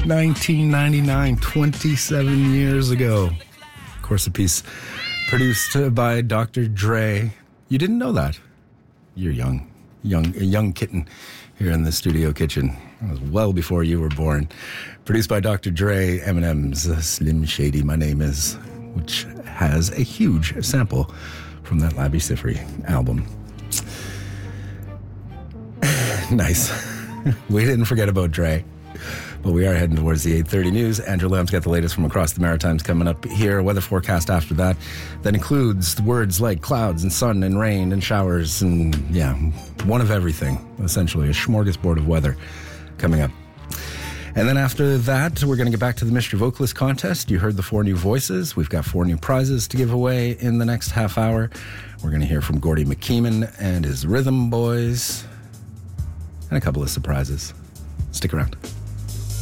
1999, 27 years ago. Of course, a piece produced by Dr. Dre. You didn't know that? You're a young kitten here in the studio kitchen. It was well before you were born. Produced by Dr. Dre, Eminem's Slim Shady, My Name Is, which has a huge sample from that Labi Siffrey album. Nice. We didn't forget about Dre. But we are heading towards the 8:30 news. Andrew Lamb's got the latest from across the Maritimes coming up here. Weather forecast after that. That includes words like clouds and sun and rain and showers and, one of everything. Essentially, a smorgasbord of weather coming up. And then after that, we're going to get back to the Mystery Vocalist contest. You heard the 4 new voices. We've got 4 new prizes to give away in the next half hour. We're going to hear from Gordy McKeeman and his Rhythm Boys. And a couple of surprises. Stick around.